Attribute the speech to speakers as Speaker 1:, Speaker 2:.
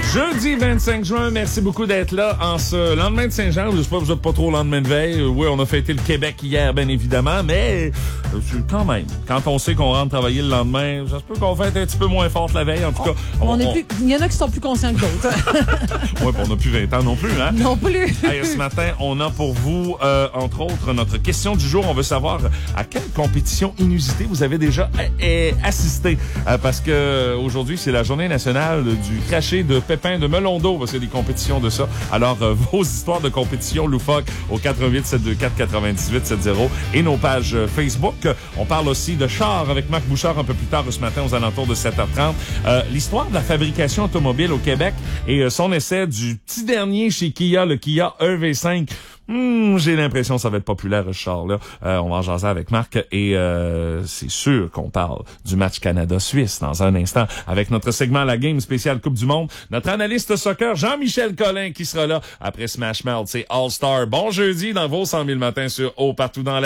Speaker 1: Jeudi 25 juin, merci beaucoup d'être là en ce lendemain de Saint-Jean. J'espère que vous n'êtes pas trop au lendemain de veille. Oui, on a fêté le Québec hier, bien évidemment, mais quand même, quand on sait qu'on rentre travailler le lendemain, ça se peut qu'on fête un petit peu moins forte la veille. En tout cas,
Speaker 2: il y en a qui sont plus conscients que d'autres.
Speaker 1: Oui, on n'a plus 20 ans non plus, hein?
Speaker 2: Non plus.
Speaker 1: Hey, ce matin, on a pour vous, entre autres, notre question du jour. On veut savoir à quelle compétition inusitée vous avez déjà assisté. Parce que aujourd'hui, c'est la journée nationale du crachet de pépins de melon d'eau, parce qu'il y a des compétitions de ça. Alors, vos histoires de compétition loufoques au 88-724-9870 et nos pages Facebook. On parle aussi de char avec Marc Bouchard un peu plus tard ce matin aux alentours de 7h30. L'histoire de la fabrication automobile au Québec et son essai du petit dernier chez Kia, le Kia EV5. J'ai l'impression que ça va être populaire, ce char-là. On va en jaser avec Marc et c'est sûr qu'on parle du match Canada-Suisse dans un instant avec notre segment La Game spéciale Coupe du Monde. Notre analyste soccer, Jean-Michel Collin, qui sera là après Smash Mouth. C'est All-Star. Bon jeudi dans vos 100 000 matins sur Haut partout dans la